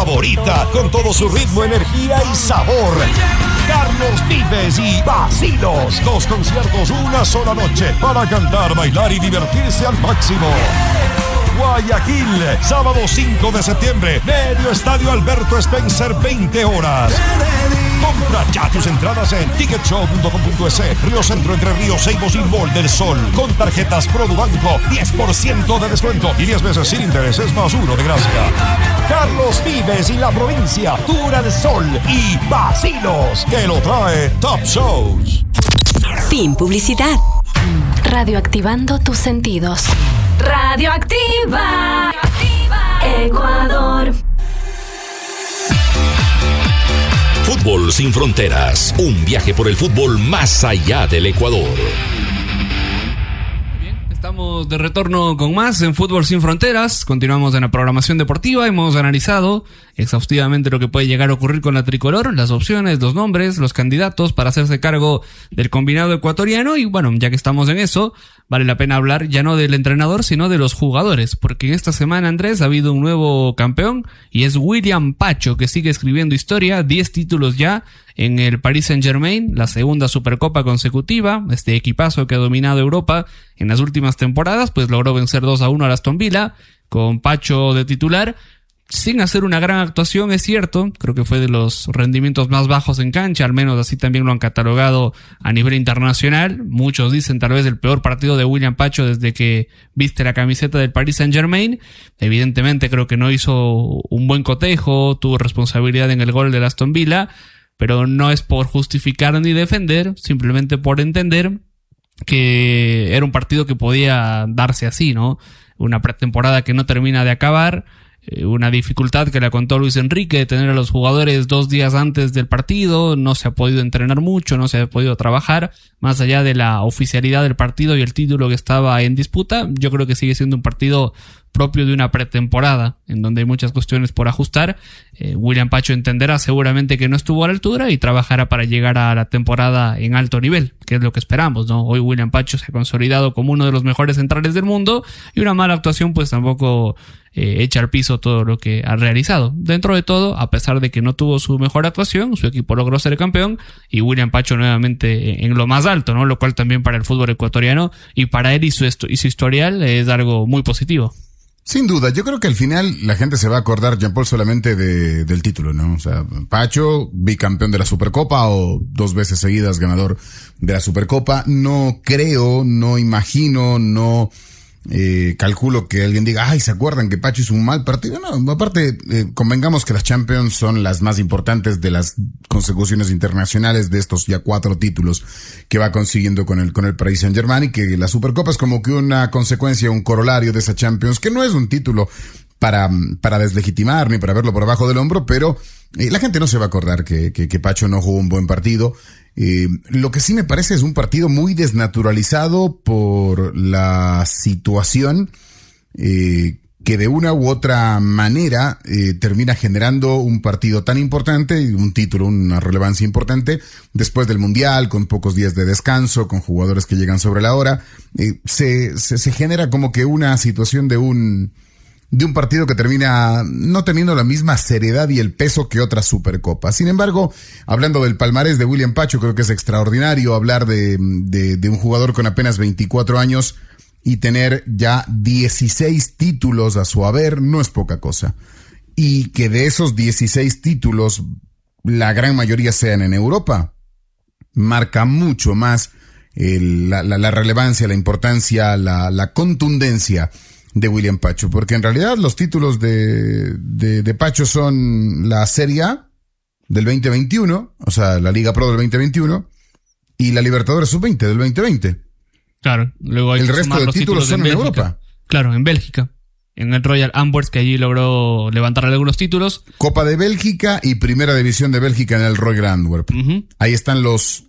favorita, con todo su ritmo, energía y sabor. Carlos Vives y Bacilos. 2 conciertos, una sola noche para cantar, bailar y divertirse al máximo. Guayaquil, sábado 5 de septiembre, medio estadio Alberto Spencer, 20 horas. Compra ya tus entradas en ticketshow.com.es. Río Centro, Entre Ríos, Seibos y Mall del Sol. Con tarjetas Produbanco, 10% de descuento y 10 veces sin intereses más 1 de gracia. Carlos Vives y la provincia, Tour al Sol y Bacilos, que lo trae Top Shows. Fin publicidad. Radioactivando tus sentidos. Radioactiva Ecuador. Fútbol sin fronteras, un viaje por el fútbol más allá del Ecuador. Estamos de retorno con más en Fútbol Sin Fronteras. Continuamos en la programación deportiva. Hemos analizado exhaustivamente lo que puede llegar a ocurrir con la tricolor, las opciones, los nombres, los candidatos para hacerse cargo del combinado ecuatoriano. Y bueno, ya que estamos en eso, vale la pena hablar ya no del entrenador, sino de los jugadores. Porque en esta semana, Andrés, ha habido un nuevo campeón y es William Pacho, que sigue escribiendo historia. 10 títulos ya en el Paris Saint-Germain, la segunda Supercopa consecutiva. Este equipazo que ha dominado Europa en las últimas temporadas, pues logró vencer 2-1 al Aston Villa con Pacho de titular, sin hacer una gran actuación, es cierto. Creo que fue de los rendimientos más bajos en cancha, al menos así también lo han catalogado a nivel internacional. Muchos dicen tal vez el peor partido de William Pacho desde que viste la camiseta del Paris Saint-Germain. Evidentemente creo que no hizo un buen cotejo, tuvo responsabilidad en el gol del Aston Villa, pero no es por justificar ni defender, simplemente por entender que era un partido que podía darse así, ¿no? Una pretemporada que no termina de acabar, una dificultad que le contó Luis Enrique de tener a los jugadores 2 días antes del partido. No se ha podido entrenar mucho, no se ha podido trabajar, más allá de la oficialidad del partido y el título que estaba en disputa. Yo creo que sigue siendo un partido propio de una pretemporada, en donde hay muchas cuestiones por ajustar. William Pacho entenderá seguramente que no estuvo a la altura y trabajará para llegar a la temporada en alto nivel, que es lo que esperamos, ¿no? Hoy William Pacho se ha consolidado como uno de los mejores centrales del mundo, y una mala actuación pues tampoco echa al piso todo lo que ha realizado. Dentro de todo, a pesar de que no tuvo su mejor actuación, su equipo logró ser campeón y William Pacho nuevamente en lo más alto, ¿no? Lo cual también para el fútbol ecuatoriano y para él y su historial es algo muy positivo. Sin duda, yo creo que al final la gente se va a acordar, Jean-Paul, solamente del título, ¿no? O sea, Pacho, bicampeón de la Supercopa o 2 veces seguidas ganador de la Supercopa. No creo, no imagino, no calculo que alguien diga, ay, ¿se acuerdan que Pacho hizo un mal partido? No, aparte, convengamos que las Champions son las más importantes de las consecuciones internacionales de estos ya 4 títulos que va consiguiendo con el Paris Saint-Germain, y que la Supercopa es como que una consecuencia, un corolario de esa Champions, que no es un título para deslegitimar ni para verlo por abajo del hombro, pero la gente no se va a acordar que Pacho no jugó un buen partido. Lo que sí me parece es un partido muy desnaturalizado por la situación que de una u otra manera termina generando un partido tan importante y un título, una relevancia importante después del Mundial, con pocos días de descanso, con jugadores que llegan sobre la hora. Se genera como que una situación de un partido que termina no teniendo la misma seriedad y el peso que otras Supercopas. Sin embargo, hablando del palmarés de William Pacho, creo que es extraordinario hablar de un jugador con apenas 24 años y tener ya 16 títulos a su haber. No es poca cosa. Y que de esos 16 títulos, la gran mayoría sean en Europa, marca mucho más la relevancia, la importancia, la contundencia de William Pacho, porque en realidad los títulos de Pacho son la Serie A del 2021, o sea, la Liga Pro del 2021 y la Libertadores Sub-20 del 2020. Claro, luego hay el que resto sumar de los títulos son en Bélgica. Europa. Claro, en Bélgica, en el Royal Antwerp, que allí logró levantar algunos títulos. Copa de Bélgica y Primera División de Bélgica en el Royal Antwerp. Uh-huh. Ahí están los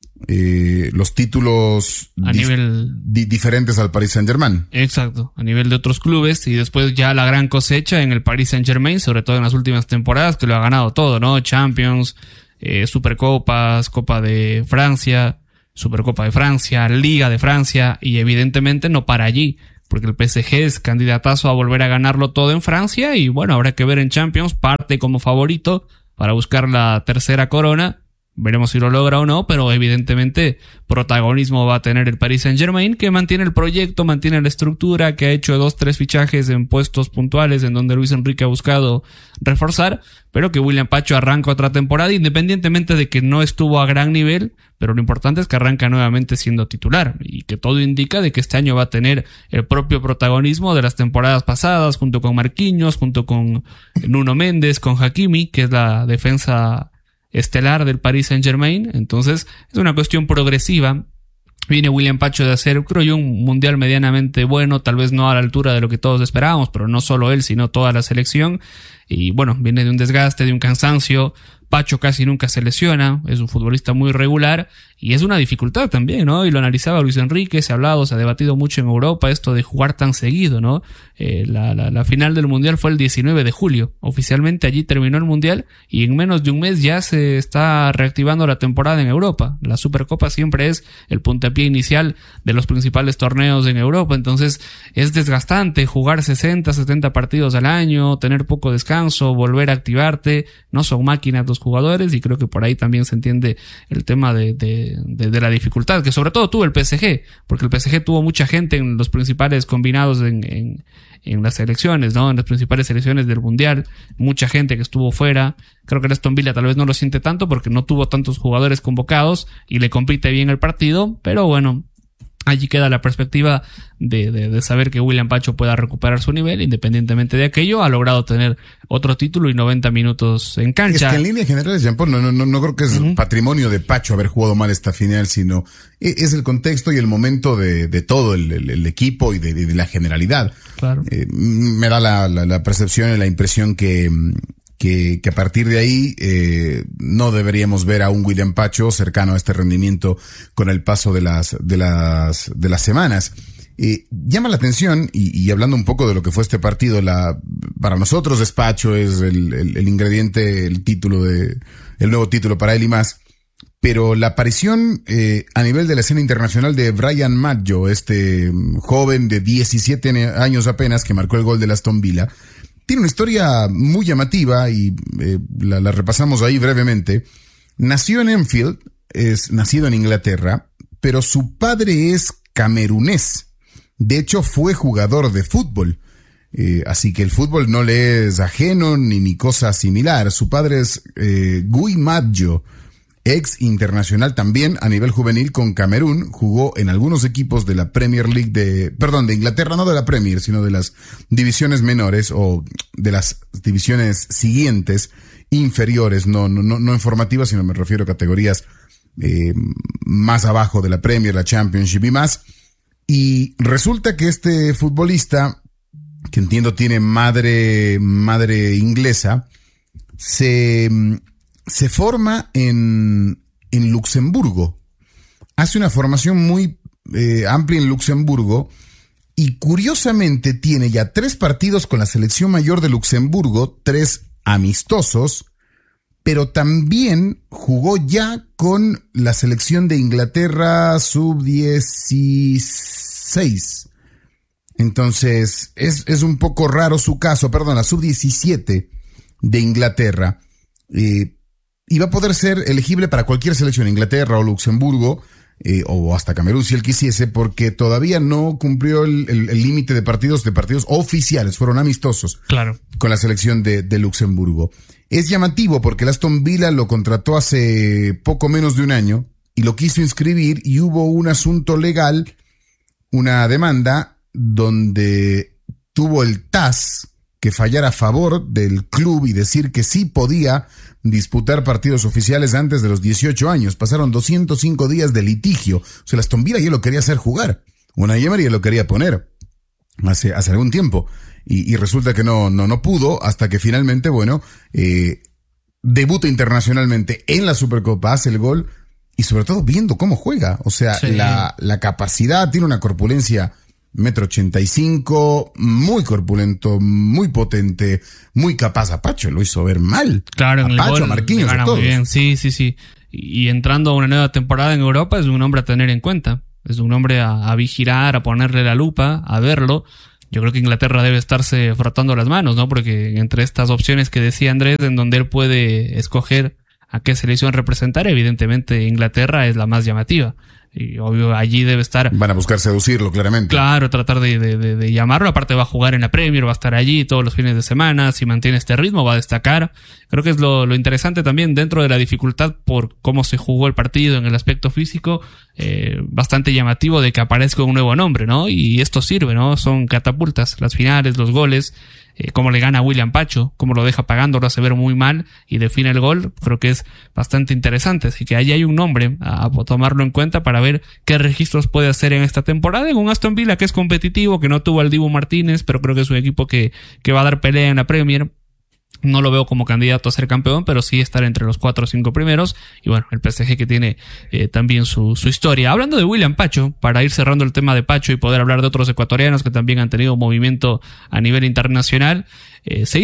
títulos a nivel diferentes al Paris Saint-Germain. Exacto, a nivel de otros clubes, y después ya la gran cosecha en el Paris Saint-Germain, sobre todo en las últimas temporadas, que lo ha ganado todo, ¿no? Champions, Supercopas, Copa de Francia, Supercopa de Francia, Liga de Francia, y evidentemente no para allí. porque el PSG es candidatazo a volver a ganarlo todo en Francia y bueno, habrá que ver en Champions, parte como favorito para buscar la tercera corona. Veremos si lo logra o no, pero evidentemente protagonismo va a tener el Paris Saint-Germain, que mantiene el proyecto, mantiene la estructura, que ha hecho 2-3 fichajes en puestos puntuales en donde Luis Enrique ha buscado reforzar, pero que William Pacho arranca otra temporada, independientemente de que no estuvo a gran nivel, pero lo importante es que arranca nuevamente siendo titular, y que todo indica de que este año va a tener el propio protagonismo de las temporadas pasadas, junto con Marquinhos, junto con Nuno Méndez, con Hakimi, que es la defensa estelar del Paris Saint-Germain. Entonces es una cuestión progresiva. Viene William Pacho de hacer, creo yo, un mundial medianamente bueno, tal vez no a la altura de lo que todos esperábamos, pero no solo él, sino toda la selección. Y bueno, viene de un desgaste, de un cansancio. Pacho casi nunca se lesiona, es un futbolista muy regular y es una dificultad también, ¿no? Y lo analizaba Luis Enrique, se ha hablado, se ha debatido mucho en Europa esto de jugar tan seguido, ¿no? La final del Mundial fue el 19 de julio, oficialmente allí terminó el Mundial y en menos de un mes ya se está reactivando la temporada en Europa. La Supercopa siempre es el puntapié inicial de los principales torneos en Europa, entonces es desgastante jugar 60, 70 partidos al año, tener poco descanso, volver a activarte, no son máquinas los jugadores y creo que por ahí también se entiende el tema de la dificultad que sobre todo tuvo el PSG, porque el PSG tuvo mucha gente en los principales combinados en las selecciones, ¿no? En las principales selecciones del Mundial, mucha gente que estuvo fuera. Creo que el Aston Villa tal vez no lo siente tanto porque no tuvo tantos jugadores convocados y le compite bien el partido, pero bueno, allí queda la perspectiva de saber que William Pacho pueda recuperar su nivel, independientemente de aquello, ha logrado tener otro título y 90 minutos en cancha. Es que en líneas generales, Jean-Paul, no creo que es patrimonio de Pacho haber jugado mal esta final, sino es el contexto y el momento de todo el equipo y de la generalidad. Claro. Me da la percepción y la impresión que a partir de ahí no deberíamos ver a un William Pacho cercano a este rendimiento con el paso de las semanas. Llama la atención, y hablando un poco de lo que fue este partido, para nosotros Pacho es el ingrediente, el nuevo título para él y más, pero la aparición a nivel de la escena internacional de Bryan Maggio, este joven de 17 años apenas que marcó el gol del Aston Villa, tiene una historia muy llamativa y la repasamos ahí brevemente. Nació en Enfield, es nacido en Inglaterra, pero su padre es camerunés. De hecho, fue jugador de fútbol. Así que el fútbol no le es ajeno ni cosa similar. Su padre es Guy Maggio, ex internacional también a nivel juvenil con Camerún. Jugó en algunos equipos de la Premier League de Inglaterra, no de la Premier, sino de las divisiones menores o de las divisiones siguientes, inferiores, no en formativas, sino me refiero a categorías más abajo de la Premier, la Championship y más. Y resulta que este futbolista, que entiendo tiene madre inglesa, se forma en Luxemburgo. Hace una formación muy amplia en Luxemburgo y curiosamente tiene ya 3 partidos con la selección mayor de Luxemburgo, 3 amistosos, pero también jugó ya con la selección de Inglaterra sub-16. Entonces, es un poco raro su caso, la sub-17 de Inglaterra. Y va a poder ser elegible para cualquier selección, Inglaterra o Luxemburgo, o hasta Camerún si él quisiese, porque todavía no cumplió el límite de partidos oficiales, fueron amistosos. Claro. Con la selección de Luxemburgo. Es llamativo porque el Aston Villa lo contrató hace poco menos de un año y lo quiso inscribir y hubo un asunto legal, una demanda donde tuvo el TAS que fallar a favor del club y decir que sí podía disputar partidos oficiales antes de los 18 años. Pasaron 205 días de litigio. O sea, el Aston Villa ya lo quería hacer jugar. Unai Emery ya lo quería poner hace algún tiempo. Y resulta que no pudo hasta que finalmente, debuta internacionalmente en la Supercopa, hace el gol y sobre todo viendo cómo juega. O sea, sí. La capacidad, tiene una corpulencia 1,85 m, muy corpulento, muy potente, muy capaz. A Pacho lo hizo ver mal. Claro, en a Pacho, el gol, a Marquinhos, a todos. Muy bien. Sí. Y entrando a una nueva temporada en Europa es un hombre a tener en cuenta. Es un nombre a vigilar, a ponerle la lupa, a verlo. Yo creo que Inglaterra debe estarse frotando las manos, ¿no? Porque entre estas opciones que decía Andrés, en donde él puede escoger a qué selección representar, evidentemente Inglaterra es la más llamativa. Y obvio, allí debe estar... Van a buscar seducirlo, claramente. Claro, tratar de llamarlo. Aparte va a jugar en la Premier, va a estar allí todos los fines de semana. Si mantiene este ritmo, va a destacar. Creo que es lo interesante también dentro de la dificultad por cómo se jugó el partido en el aspecto físico. Bastante llamativo de que aparezca un nuevo nombre, ¿no? Y esto sirve, ¿no? Son catapultas. Las finales, los goles. Cómo le gana a William Pacho, cómo lo deja pagando, lo hace ver muy mal y define el gol, creo que es bastante interesante. Así que ahí hay un nombre a tomarlo en cuenta para ver qué registros puede hacer en esta temporada. En un Aston Villa que es competitivo, que no tuvo al Dibu Martínez, pero creo que es un equipo que va a dar pelea en la Premier. No lo veo como candidato a ser campeón, pero sí estar entre los 4 o 5 primeros. Y bueno, el PSG que tiene también su historia. Hablando de William Pacho, para ir cerrando el tema de Pacho y poder hablar de otros ecuatorianos que también han tenido movimiento a nivel internacional, se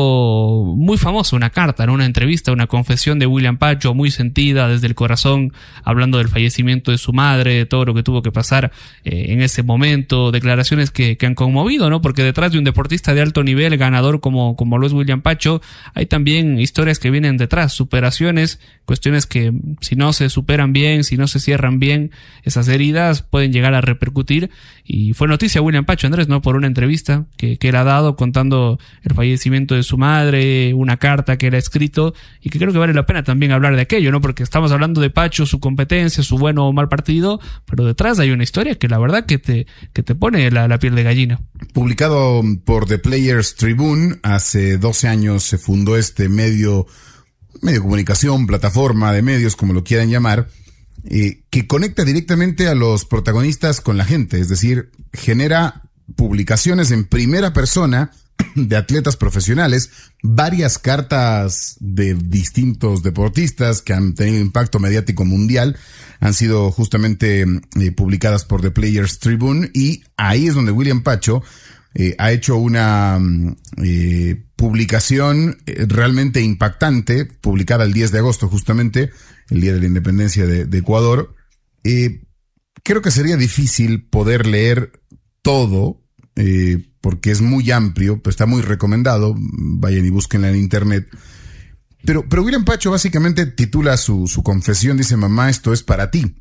hizo muy famosa una carta, ¿no? Una entrevista, una confesión de William Pacho muy sentida desde el corazón, hablando del fallecimiento de su madre, de todo lo que tuvo que pasar en ese momento, declaraciones que han conmovido, ¿no? Porque detrás de un deportista de alto nivel, ganador como lo es William Pacho, hay también historias que vienen detrás, superaciones, cuestiones que si no se superan bien, si no se cierran bien, esas heridas pueden llegar a repercutir. Y fue noticia William Pacho, Andrés, ¿no? Por una entrevista que él ha dado contando el fallecimiento de su madre, una carta que él ha escrito, y que creo que vale la pena también hablar de aquello, ¿no? Porque estamos hablando de Pacho, su competencia, su bueno o mal partido, pero detrás hay una historia que la verdad que te pone la piel de gallina. Publicado por The Players Tribune, hace 12 años se fundó este medio de comunicación, plataforma de medios, como lo quieran llamar, que conecta directamente a los protagonistas con la gente, es decir, genera publicaciones en primera persona de atletas profesionales, varias cartas de distintos deportistas que han tenido impacto mediático mundial, han sido justamente publicadas por The Players Tribune, y ahí es donde William Pacho ha hecho una publicación realmente impactante, publicada el 10 de agosto, justamente, el día de la independencia de Ecuador. Creo que sería difícil poder leer todo, porque es muy amplio, pero está muy recomendado, vayan y búsquenla en internet. Pero William Pacho básicamente titula su confesión, dice: mamá, esto es para ti.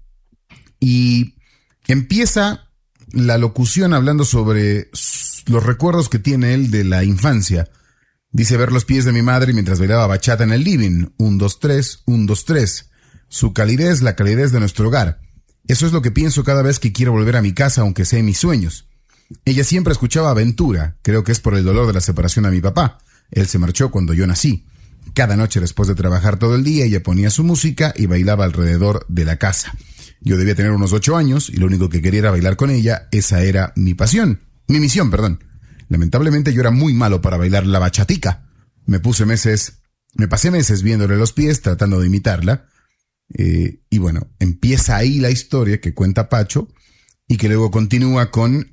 Y empieza la locución hablando sobre los recuerdos que tiene él de la infancia. Dice: ver los pies de mi madre mientras bailaba bachata en el living. 1, 2, 3, 1, 2, 3. Su calidez, la calidez de nuestro hogar. Eso es lo que pienso cada vez que quiero volver a mi casa, aunque sea en mis sueños. Ella siempre escuchaba Aventura. Creo que es por el dolor de la separación de mi papá. Él se marchó cuando yo nací. Cada noche después de trabajar todo el día, ella ponía su música y bailaba alrededor de la casa. Yo debía tener unos 8 años y lo único que quería era bailar con ella. Esa era mi misión. Lamentablemente yo era muy malo para bailar la bachatica. Me pasé meses viéndole los pies, tratando de imitarla. Y bueno, empieza ahí la historia que cuenta Pacho y que luego continúa con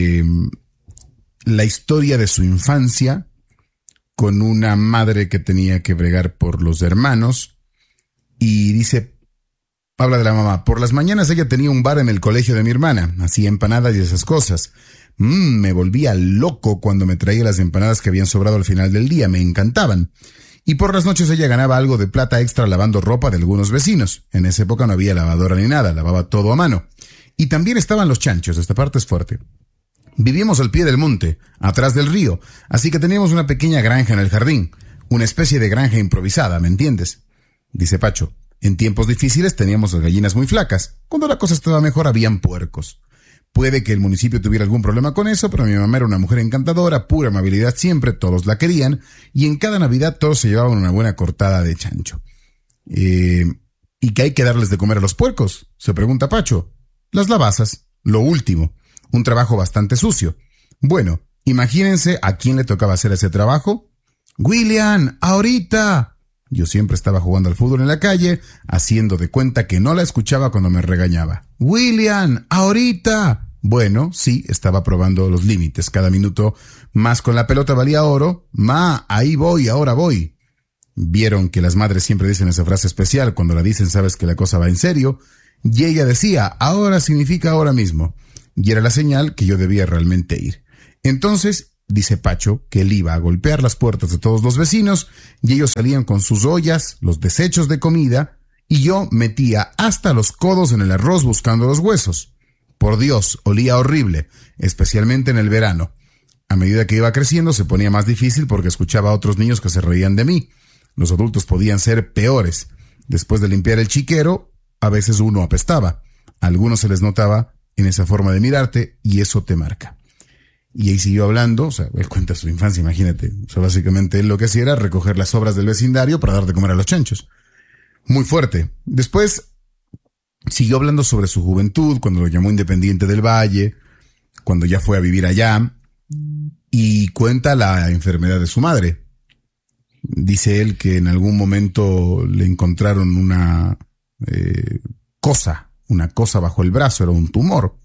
la historia de su infancia, con una madre que tenía que bregar por los hermanos. Y dice, habla de la mamá: por las mañanas ella tenía un bar en el colegio de mi hermana, hacía empanadas y esas cosas. Me volvía loco cuando me traía las empanadas que habían sobrado al final del día, me encantaban. Y por las noches ella ganaba algo de plata extra lavando ropa de algunos vecinos. En esa época no había lavadora ni nada, lavaba todo a mano. Y también estaban los chanchos, esta parte es fuerte. Vivíamos al pie del monte, atrás del río, así que teníamos una pequeña granja en el jardín, una especie de granja improvisada, ¿me entiendes? Dice Pacho: en tiempos difíciles teníamos las gallinas muy flacas, cuando la cosa estaba mejor habían puercos. Puede que el municipio tuviera algún problema con eso, pero mi mamá era una mujer encantadora, pura amabilidad siempre, todos la querían, y en cada Navidad todos se llevaban una buena cortada de chancho. ¿Y qué hay que darles de comer a los puercos?, se pregunta Pacho. Las lavazas, lo último, un trabajo bastante sucio. Bueno, imagínense a quién le tocaba hacer ese trabajo. William, ahorita. Yo siempre estaba jugando al fútbol en la calle, haciendo de cuenta que no la escuchaba cuando me regañaba. William, ahorita. Bueno, sí, estaba probando los límites. Cada minuto más con la pelota valía oro. Ma, ahí voy, ahora voy. Vieron que las madres siempre dicen esa frase especial. Cuando la dicen sabes que la cosa va en serio. Y ella decía, ahora significa ahora mismo. Y era la señal que yo debía realmente ir. Entonces, dice Pacho, que él iba a golpear las puertas de todos los vecinos y ellos salían con sus ollas, los desechos de comida, y yo metía hasta los codos en el arroz buscando los huesos. Por Dios, olía horrible, especialmente en el verano. A medida que iba creciendo se ponía más difícil porque escuchaba a otros niños que se reían de mí. Los adultos podían ser peores. Después de limpiar el chiquero, a veces uno apestaba. A algunos se les notaba en esa forma de mirarte y eso te marca. Y ahí siguió hablando, o sea, él cuenta su infancia, imagínate. O sea, básicamente él lo que hacía era recoger las sobras del vecindario para dar de comer a los chanchos. Muy fuerte. Después siguió hablando sobre su juventud, cuando lo llamó Independiente del Valle, cuando ya fue a vivir allá, y cuenta la enfermedad de su madre. Dice él que en algún momento le encontraron una cosa bajo el brazo, era un tumor.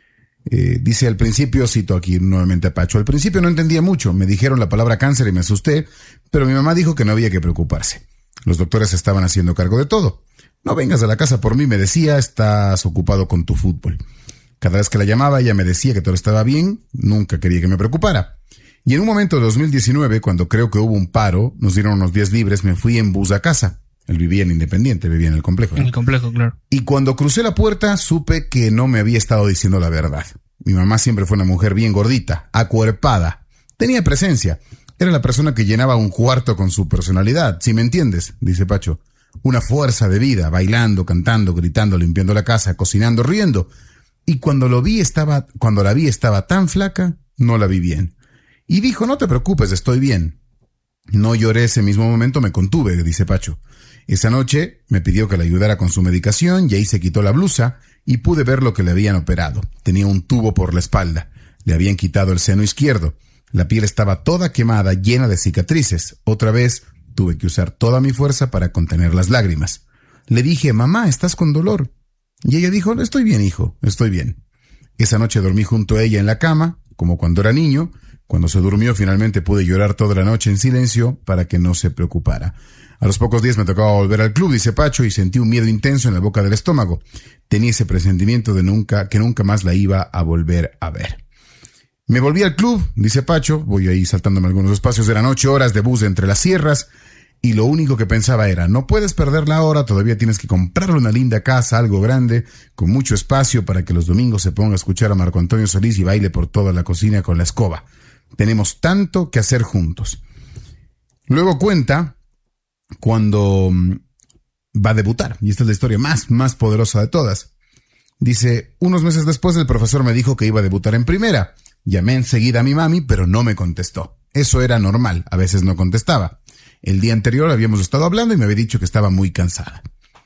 Dice al principio, cito aquí nuevamente a Pacho, al principio no entendía mucho, me dijeron la palabra cáncer y me asusté, pero mi mamá dijo que no había que preocuparse. Los doctores estaban haciendo cargo de todo. No vengas a la casa por mí, me decía, estás ocupado con tu fútbol. Cada vez que la llamaba ella me decía que todo estaba bien, nunca quería que me preocupara. Y en un momento de 2019, cuando creo que hubo un paro, nos dieron unos días libres, me fui en bus a casa. Él vivía en Independiente, vivía en el complejo, ¿no? En el complejo, claro. Y cuando crucé la puerta, supe que no me había estado diciendo la verdad. Mi mamá siempre fue una mujer bien gordita, acuerpada. Tenía presencia. Era la persona que llenaba un cuarto con su personalidad, si me entiendes, dice Pacho. Una fuerza de vida, bailando, cantando, gritando, limpiando la casa, cocinando, riendo. Y cuando la vi estaba tan flaca, no la vi bien. Y dijo, no te preocupes, estoy bien. No lloré ese mismo momento, me contuve, dice Pacho. Esa noche me pidió que le ayudara con su medicación y ahí se quitó la blusa y pude ver lo que le habían operado. Tenía un tubo por la espalda. Le habían quitado el seno izquierdo. La piel estaba toda quemada, llena de cicatrices. Otra vez tuve que usar toda mi fuerza para contener las lágrimas. Le dije, mamá, ¿estás con dolor? Y ella dijo, estoy bien, hijo, estoy bien. Esa noche dormí junto a ella en la cama, como cuando era niño. Cuando se durmió, finalmente pude llorar toda la noche en silencio para que no se preocupara. A los pocos días me tocaba volver al club, dice Pacho, y sentí un miedo intenso en la boca del estómago. Tenía ese presentimiento de que nunca más la iba a volver a ver. Me volví al club, dice Pacho, voy ahí saltándome algunos espacios, eran 8 horas de bus entre las sierras, y lo único que pensaba era, no puedes perder la hora, todavía tienes que comprarle una linda casa, algo grande, con mucho espacio para que los domingos se ponga a escuchar a Marco Antonio Solís y baile por toda la cocina con la escoba. Tenemos tanto que hacer juntos. Luego cuenta cuando va a debutar, y esta es la historia más poderosa de todas. Dice, unos meses después el profesor me dijo que iba a debutar en primera. Llamé enseguida a mi mami, pero no me contestó. Eso era normal, a veces no contestaba. El día anterior habíamos estado hablando y me había dicho que estaba muy cansada.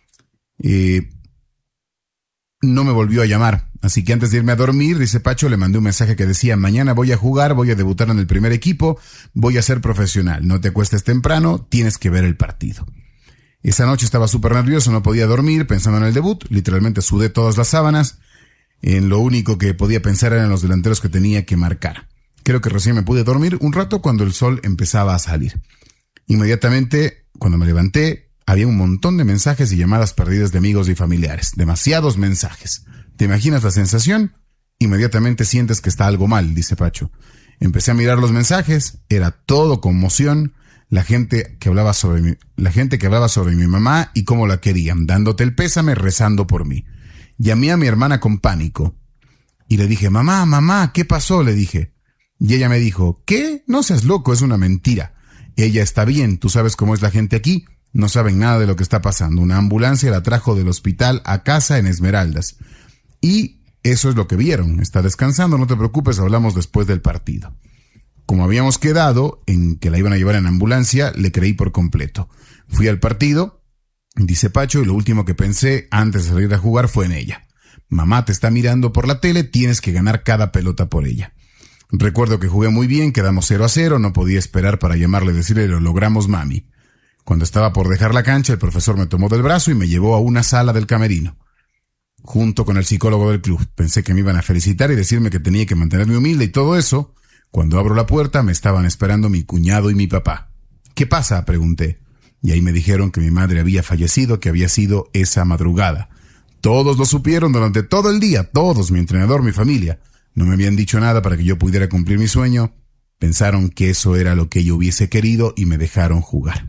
No me volvió a llamar, así que antes de irme a dormir, dice Pacho, le mandé un mensaje que decía, mañana voy a jugar, voy a debutar en el primer equipo, voy a ser profesional, no te acuestes temprano, tienes que ver el partido. Esa noche estaba súper nervioso, no podía dormir, pensando en el debut, literalmente sudé todas las sábanas, en lo único que podía pensar eran los delanteros que tenía que marcar. Creo que recién me pude dormir un rato cuando el sol empezaba a salir. Inmediatamente, cuando me levanté, había un montón de mensajes y llamadas perdidas de amigos y familiares. Demasiados mensajes. ¿Te imaginas la sensación? Inmediatamente sientes que está algo mal, dice Pacho. Empecé a mirar los mensajes, era todo conmoción. La gente que hablaba sobre mi mamá y cómo la querían, dándote el pésame, rezando por mí. Llamé a mi hermana con pánico y le dije, mamá, ¿qué pasó? Le dije. Y ella me dijo, ¿qué? No seas loco, es una mentira. Ella está bien, tú sabes cómo es la gente aquí. No saben nada de lo que está pasando. Una ambulancia la trajo del hospital a casa en Esmeraldas. Y eso es lo que vieron. Está descansando, no te preocupes, hablamos después del partido. Como habíamos quedado en que la iban a llevar en ambulancia, le creí por completo. Fui al partido, dice Pacho, y lo último que pensé antes de salir a jugar fue en ella. Mamá te está mirando por la tele, tienes que ganar cada pelota por ella. Recuerdo que jugué muy bien, quedamos 0-0, no podía esperar para llamarle y decirle, lo logramos, mami. Cuando estaba por dejar la cancha, el profesor me tomó del brazo y me llevó a una sala del camerino, junto con el psicólogo del club. Pensé que me iban a felicitar y decirme que tenía que mantenerme humilde y todo eso. Cuando abro la puerta, me estaban esperando mi cuñado y mi papá. ¿Qué pasa?, pregunté. Y ahí me dijeron que mi madre había fallecido, que había sido esa madrugada. Todos lo supieron durante todo el día, todos, mi entrenador, mi familia. No me habían dicho nada para que yo pudiera cumplir mi sueño. Pensaron que eso era lo que yo hubiese querido y me dejaron jugar.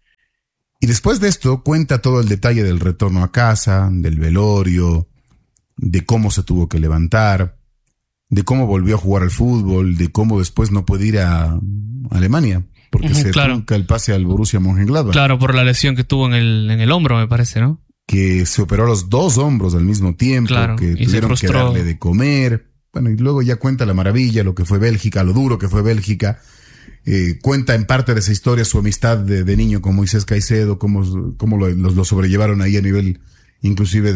Y después de esto cuenta todo el detalle del retorno a casa, del velorio, de cómo se tuvo que levantar, de cómo volvió a jugar al fútbol, de cómo después no puede ir a Alemania, porque se trunca el pase al Borussia Mönchengladbach. Claro, por la lesión que tuvo en el hombro, me parece, ¿no? Que se operó los 2 hombros al mismo tiempo, claro, que tuvieron que darle de comer. Bueno, y luego ya cuenta la maravilla, lo que fue Bélgica, lo duro que fue Bélgica. Cuenta en parte de esa historia su amistad de niño con Moisés Caicedo, cómo lo sobrellevaron ahí a nivel inclusive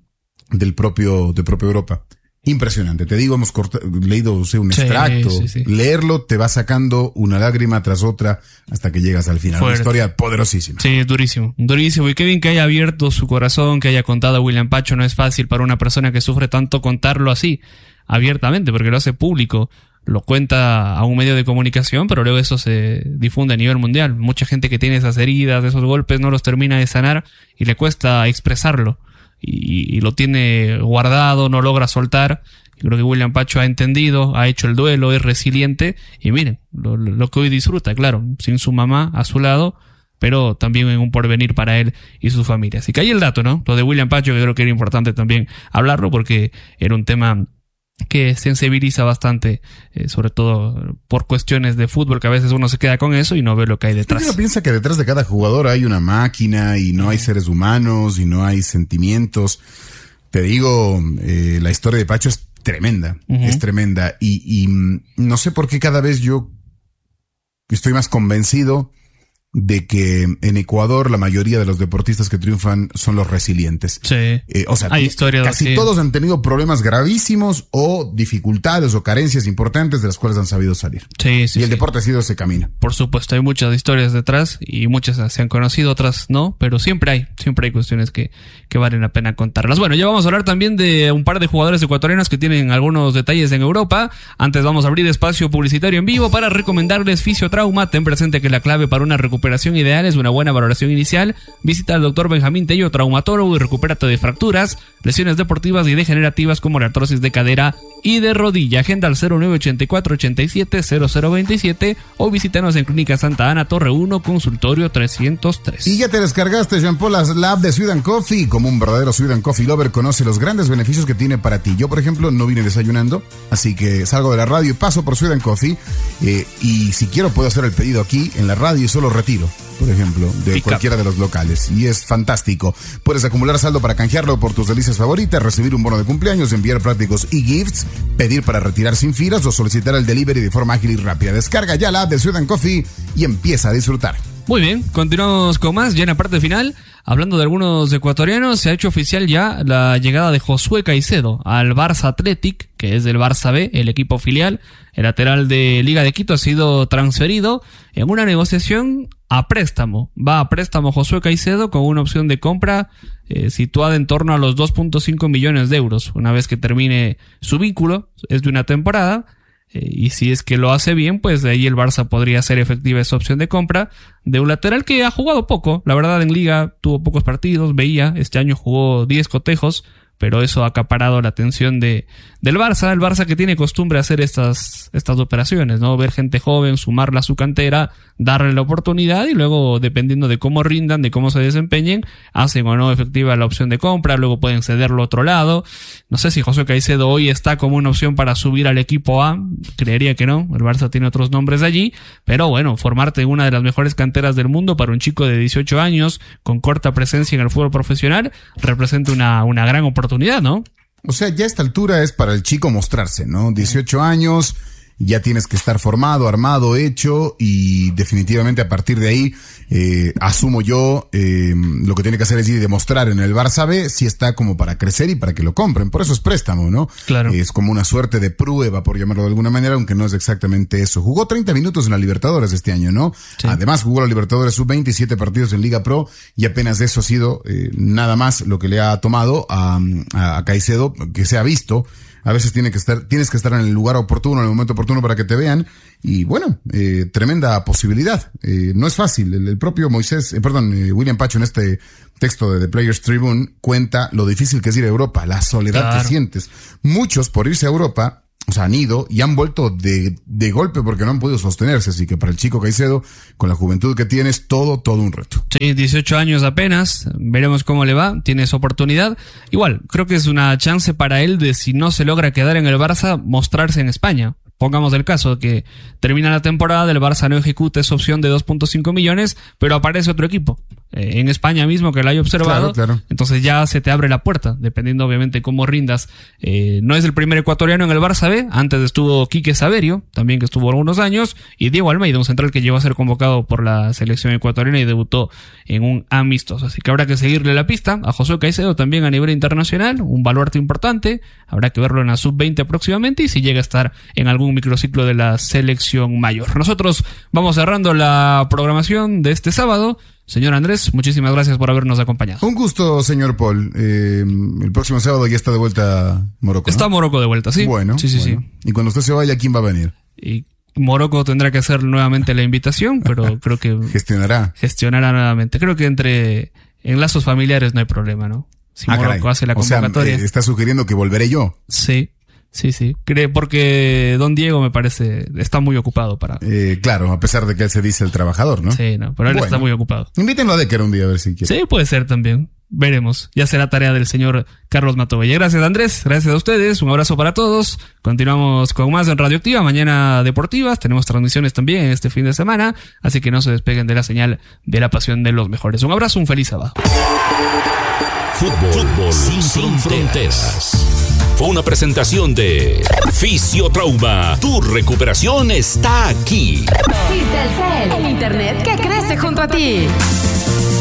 de propia Europa. Impresionante. Te digo, hemos leído un extracto. Sí. Leerlo te va sacando una lágrima tras otra hasta que llegas al final. Fuerte. Una historia poderosísima. Sí, es durísimo. Durísimo. Y qué bien que haya abierto su corazón, que haya contado a William Pacho. No es fácil para una persona que sufre tanto contarlo así, abiertamente, porque lo hace público. Lo cuenta a un medio de comunicación, pero luego eso se difunde a nivel mundial. Mucha gente que tiene esas heridas, esos golpes, no los termina de sanar y le cuesta expresarlo. Y lo tiene guardado, no logra soltar. Yo creo que William Pacho ha entendido, ha hecho el duelo, es resiliente. Y miren, lo que hoy disfruta, claro, sin su mamá a su lado, pero también en un porvenir para él y su familia. Así que ahí el dato, ¿no? Lo de William Pacho, que creo que era importante también hablarlo, porque era un tema que sensibiliza bastante, sobre todo por cuestiones de fútbol, que a veces uno se queda con eso y no ve lo que hay detrás. Uno piensa que detrás de cada jugador hay una máquina y no hay seres humanos y no hay sentimientos. Te digo, la historia de Pacho es tremenda, es tremenda. Y no sé por qué cada vez yo estoy más convencido de que en Ecuador la mayoría de los deportistas que triunfan son los resilientes. Sí. O sea, hay historias casi todos han tenido problemas gravísimos o dificultades o carencias importantes de las cuales han sabido salir. Sí. Y el deporte ha sido ese camino. Por supuesto, hay muchas historias detrás y muchas se han conocido, otras no, pero siempre hay cuestiones que valen la pena contarlas. Bueno, ya vamos a hablar también de un par de jugadores ecuatorianos que tienen algunos detalles en Europa. Antes vamos a abrir espacio publicitario en vivo para recomendarles Fisiotrauma. Ten presente que la clave para una recuperación ideal es una buena valoración inicial. Visita al Dr. Benjamín Tello, traumatólogo, y recupérate de fracturas, lesiones deportivas y degenerativas como la artrosis de cadera y de rodilla. Agenda al 0984-87-0027 o visítanos en Clínica Santa Ana, Torre 1, Consultorio 303. Y ya te descargaste, Jean Paul, la app de Sweet & Coffee. Como un verdadero Sweet & Coffee lover, conoce los grandes beneficios que tiene para ti. Yo, por ejemplo, no vine desayunando, así que salgo de la radio y paso por Sweet & Coffee. Y si quiero, puedo hacer el pedido aquí en la radio y solo retiro, por ejemplo, de cualquiera de los locales. Y es fantástico. Puedes acumular saldo para canjearlo por tus delicias favoritas, recibir un bono de cumpleaños, enviar prácticos y gifts, pedir para retirar sin filas o solicitar el delivery de forma ágil y rápida. Descarga ya la app de Sweet & Coffee y empieza a disfrutar. Muy bien, continuamos con más, ya en la parte final. Hablando de algunos ecuatorianos, se ha hecho oficial ya la llegada de Josué Caicedo al Barça Athletic, que es del Barça B, el equipo filial. El lateral de Liga de Quito ha sido transferido en una negociación a préstamo. Va a préstamo Josué Caicedo con una opción de compra situada en torno a los 2.5 millones de euros. Una vez que termine su vínculo, es de una temporada. Y si es que lo hace bien, pues de ahí el Barça podría hacer efectiva esa opción de compra de un lateral que ha jugado poco. La verdad, en Liga tuvo pocos partidos, veía, este año jugó 10 cotejos, pero eso ha acaparado la atención del Barça. El Barça que tiene costumbre a hacer estas operaciones, ¿no? Ver gente joven, sumarla a su cantera, darle la oportunidad y luego, dependiendo de cómo rindan, de cómo se desempeñen, hacen o no efectiva la opción de compra, luego pueden cederlo a otro lado. No sé si Josué Caicedo hoy está como una opción para subir al equipo A, creería que no, el Barça tiene otros nombres allí, pero bueno, formarte en una de las mejores canteras del mundo para un chico de 18 años, con corta presencia en el fútbol profesional, representa una gran oportunidad, ¿no? O sea, ya a esta altura es para el chico mostrarse, ¿no? 18 años, ya tienes que estar formado, armado, hecho, y definitivamente a partir de ahí, asumo yo, lo que tiene que hacer es ir y demostrar en el Barça B si está como para crecer y para que lo compren. Por eso es préstamo, ¿no? Claro. Es como una suerte de prueba, por llamarlo de alguna manera, aunque no es exactamente eso. Jugó 30 minutos en la Libertadores este año, ¿no? Sí. Además jugó la Libertadores sub-20 y 7 partidos en Liga Pro, y apenas eso ha sido nada más lo que le ha tomado a Caicedo, que se ha visto A veces tienes que estar en el lugar oportuno, en el momento oportuno para que te vean. Y bueno, tremenda posibilidad. No es fácil. El propio William Pacho en este texto de The Players Tribune cuenta lo difícil que es ir a Europa, la soledad que sientes. Muchos por irse a Europa, o sea, han ido y han vuelto de golpe porque no han podido sostenerse. Así que para el chico Caicedo, con la juventud que tienes, todo un reto. Sí, 18 años apenas. Veremos cómo le va. Tiene esa oportunidad. Igual, creo que es una chance para él de, si no se logra quedar en el Barça, mostrarse en España. Pongamos el caso que termina la temporada, el Barça no ejecuta esa opción de 2.5 millones, pero aparece otro equipo en España mismo que lo haya observado. Claro. Entonces ya se te abre la puerta, dependiendo obviamente cómo rindas. No es el primer ecuatoriano en el Barça B. Antes estuvo Quique Saverio, también que estuvo algunos años, y Diego Almeida, un central que llegó a ser convocado por la selección ecuatoriana y debutó en un amistoso. Así que habrá que seguirle la pista a Josué Caicedo también a nivel internacional, un baluarte importante. Habrá que verlo en la sub-20 próximamente y si llega a estar en algún microciclo de la selección mayor. Nosotros vamos cerrando la programación de este sábado. Señor Andrés, muchísimas gracias por habernos acompañado. Un gusto, señor Paul. El próximo sábado ya está de vuelta Morocco, ¿no? Está Morocco de vuelta, sí. Bueno. Sí. Y cuando usted se vaya, ¿quién va a venir? Y Morocco tendrá que hacer nuevamente la invitación, pero creo que gestionará nuevamente. Creo que en lazos familiares no hay problema, ¿no? Si Morocco hace la convocatoria. O sea, está sugiriendo que volveré yo. Sí. Porque Don Diego me parece está muy ocupado para... Claro, a pesar de que él se dice el trabajador, ¿no? Sí, no, pero él está muy ocupado. Invítenlo a Decker un día a ver si quiere. Sí, puede ser también. Veremos. Ya será tarea del señor Carlos Matovella. Gracias, Andrés. Gracias a ustedes. Un abrazo para todos. Continuamos con más en Radioactiva. Mañana deportivas. Tenemos transmisiones también este fin de semana. Así que no se despeguen de la señal de la pasión de los mejores. Un abrazo, un feliz sábado. Fútbol sin fronteras. Fue una presentación de Fisiotrauma. Tu recuperación está aquí. Fistelcel, el internet que crece junto a ti.